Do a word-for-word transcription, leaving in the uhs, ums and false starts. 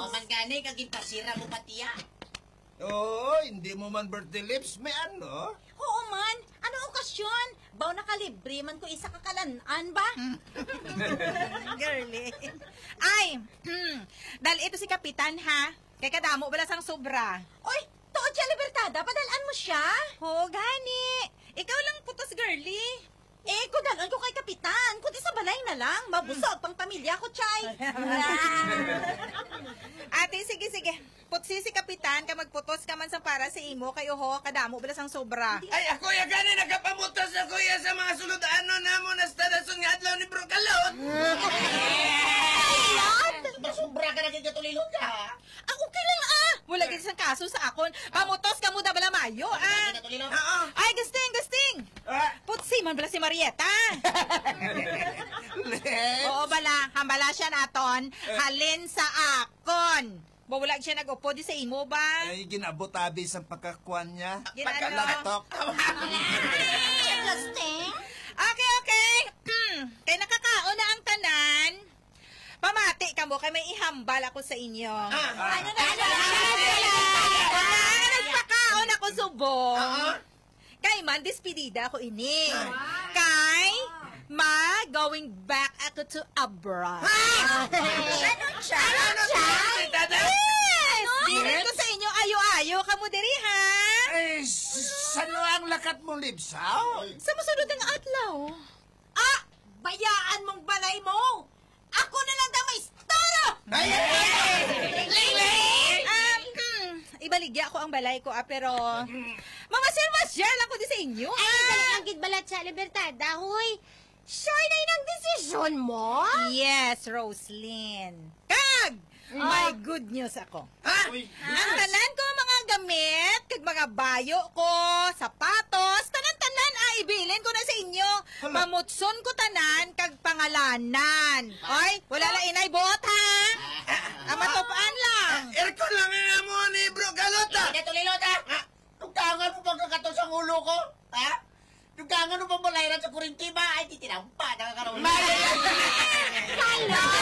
O, man gani, kaging pasira mo pati ya. Oo, hindi mo man birthday lips, may ano? Oo man, ano okasyon? Baw nakalibre man ko isa kakalanaan ba? Girly. Ay, dahil ito si Kapitan, ha? Kay kadamo bala sang sobra. Oy, tuod siya libertada, padalaan mo siya? Oo, gani. Ikaw lang putos, girly. Eh, kudalan ko kay Kapitan, kundi sa balay na lang, mabusog pang pamilya ko, Chay. Ate, sige, sige. Putsi si Kapitan, ka magputos ka man sang para sa imo, kayo ho, kadamo bala sang sobra. Ay, ako ya gani, nagapamutas ako ya sa mga sulod-ano na mo na stadason nga adlaw ni Bro Kalot. Sobra ka na kagatulilos ka, ha? Ang okay lang ah! Wala gid sang kaso sa akon. Pamutos ka mo da bala mayo, ah. Kagatulilos? Oo. Ay, gusting, gusting. Ah, Putsi man bala si Marieta. Lips. Oo bala, hambala siya naton, halin sa akon. Bawalag siya nag-upo di sa imo ba? Ay, ginabot-abi sa pagkakuan niya. Ginano? Pagkalatok. Justin? Okay, okay. Kay nakakaon na ang tanan. Pamati ka mo, kay may ihambal ako sa inyo. Ano na? Ano Ah, nagpakaon ako subo. Oo. Kay man, despedida ako ini. Kay, ma, going back ako to abroad. Ano siya? Ano siya? Dada? Yes! Dinig ko sa inyo, ayo-ayo ka mo diri, ha? Ay, saan ang lakat mo, Lipsaw? Sa masunod ang adlaw. Ah! Bayaan mong balay mo! Ako na lang daw may istoro! Ay, ay, ay! Um, hmm, ibaligya ko ang balay ko, ah, pero... Mamasyal-masyal lang ko di sa inyo, Ay, ah! dalang balat sa libertada, huy. Sure na yun ang desisyon mo? Yes, Roslyn. Kag! May good news ako. Ha? Ang tanan ko mga gamit, kag mga bayo ko, sapatos, tanan-tanan ay ibilin ko na sa inyo. Hala. Pamutson ko tanan, kag pangalanan. Oy, wala la inay buot, ha? Ang matupaan lang. Aircon lang nga mo ni Bro Kalot, ha? Kagatulilos, ha? Tugkangan mo bang kakato sa ulo ko? Ha? Tugkangan mo bang balayran sa kurinti ba? Ay, titinampa, nakakaroon. Kalo!